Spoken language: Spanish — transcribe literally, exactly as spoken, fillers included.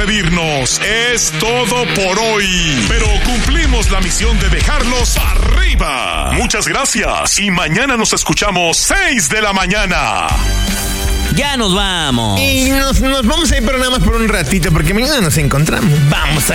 despedirnos. Es todo por hoy. Pero cumplimos la misión de dejarlos arriba. Muchas gracias. Y mañana nos escuchamos seis de la mañana. Ya nos vamos. Y nos, nos vamos a ir, pero nada más por un ratito, porque mañana nos encontramos. Vamos a